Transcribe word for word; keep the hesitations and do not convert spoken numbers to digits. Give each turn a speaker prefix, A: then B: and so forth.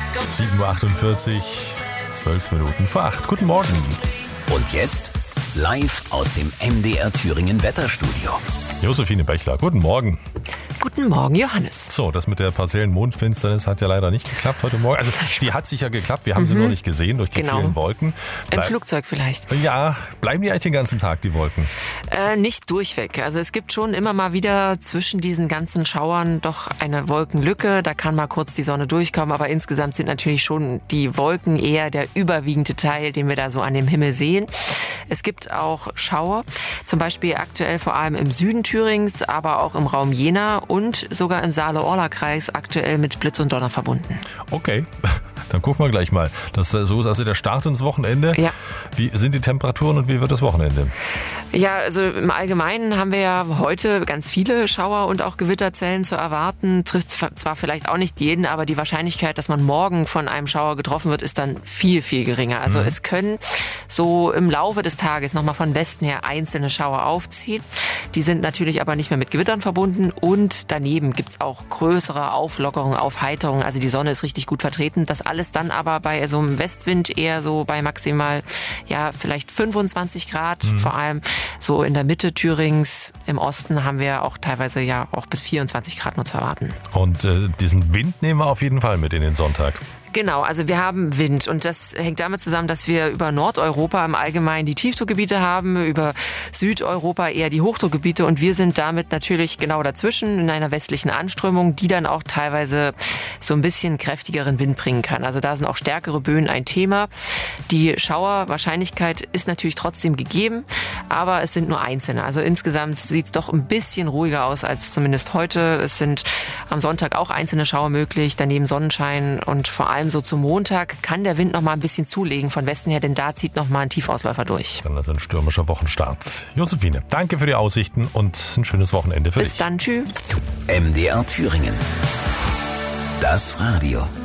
A: sieben Uhr achtundvierzig, zwölf Minuten vor acht. Guten Morgen.
B: Und jetzt live aus dem M D R Thüringen Wetterstudio.
A: Josephine Bechler, guten Morgen.
C: Guten Morgen, Johannes.
A: So, das mit der partiellen Mondfinsternis hat ja leider nicht geklappt heute Morgen. Also die hat sicher geklappt, wir haben mhm. sie noch nicht gesehen durch die
C: genau.
A: vielen Wolken.
C: Bleib- Im Flugzeug vielleicht.
A: Ja, bleiben die eigentlich den ganzen Tag, die Wolken?
C: Äh, nicht durchweg. Also es gibt schon immer mal wieder zwischen diesen ganzen Schauern doch eine Wolkenlücke. Da kann mal kurz die Sonne durchkommen, aber insgesamt sind natürlich schon die Wolken eher der überwiegende Teil, den wir da so an dem Himmel sehen. Es gibt auch Schauer, zum Beispiel aktuell vor allem im Süden Thürings, aber auch im Raum Jena und sogar im Saale-Orla-Kreis aktuell mit Blitz und Donner verbunden.
A: Okay, dann gucken wir gleich mal. Das, so ist also der Start ins Wochenende.
C: Ja.
A: Wie sind die Temperaturen und wie wird das Wochenende?
C: Ja, also im Allgemeinen haben wir ja heute ganz viele Schauer und auch Gewitterzellen zu erwarten. Trifft zwar vielleicht auch nicht jeden, aber die Wahrscheinlichkeit, dass man morgen von einem Schauer getroffen wird, ist dann viel, viel geringer. Also mhm. es können so im Laufe des Tages nochmal von Westen her einzelne Schauer aufziehen. Die sind natürlich aber nicht mehr mit Gewittern verbunden und daneben gibt's auch größere Auflockerungen, Aufheiterungen. Also die Sonne ist richtig gut vertreten. Das alles dann aber bei so einem Westwind eher so bei maximal, ja, vielleicht fünfundzwanzig Grad, mhm. vor allem so in der Mitte Thürings. Im Osten haben wir auch teilweise ja auch bis vierundzwanzig Grad nur zu erwarten.
A: Und äh, diesen Wind nehmen wir auf jeden Fall mit in den Sonntag.
C: Genau, also wir haben Wind und das hängt damit zusammen, dass wir über Nordeuropa im Allgemeinen die Tiefdruckgebiete haben, über Südeuropa eher die Hochdruckgebiete und wir sind damit natürlich genau dazwischen in einer westlichen Anströmung, die dann auch teilweise so ein bisschen kräftigeren Wind bringen kann. Also da sind auch stärkere Böen ein Thema. Die Schauerwahrscheinlichkeit ist natürlich trotzdem gegeben, aber es sind nur einzelne. Also insgesamt sieht es doch ein bisschen ruhiger aus als zumindest heute. Es sind am Sonntag auch einzelne Schauer möglich, daneben Sonnenschein und vor allem so zum Montag kann der Wind noch mal ein bisschen zulegen von Westen her, denn da zieht noch mal ein Tiefausläufer durch.
A: Dann also ein stürmischer Wochenstart. Josephine, danke für die Aussichten und ein schönes Wochenende für
C: Bis
A: dich.
C: Bis dann, tschüss.
B: M D R Thüringen. Das Radio.